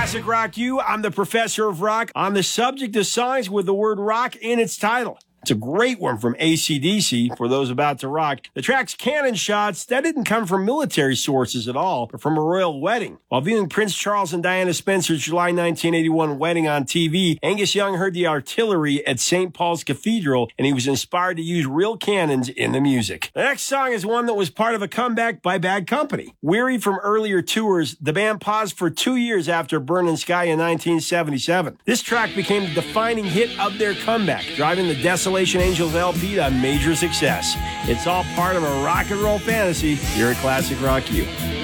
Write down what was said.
Classic Rock U. I'm the professor of rock on the subject of songs with the word rock in its title. It's a great one from AC/DC for those about to rock. The track's Cannon Shots, that didn't come from military sources at all, but from a royal wedding. While viewing Prince Charles and Diana Spencer's July 1981 wedding on TV, Angus Young heard the artillery at St. Paul's Cathedral, and he was inspired to use real cannons in the music. The next song is one that was part of a comeback by Bad Company. Weary from earlier tours, the band paused for 2 years after Burnin' Sky in 1977. This track became the defining hit of their comeback, driving the Desolation Angels LP to major success. It's all part of a rock and roll fantasy here at Classic Rock U.